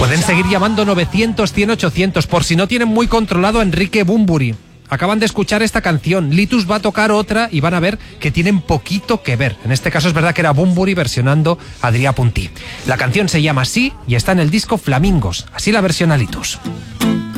Pueden seguir llamando 900 100 800 por si no tienen muy controlado a Enrique Bunbury. Acaban de escuchar esta canción, Litus va a tocar otra y van a ver que tienen poquito que ver. En este caso es verdad que era Bunbury versionando a Adrià Puntí. La canción se llama así y está en el disco Flamingos. Así la versiona Litus.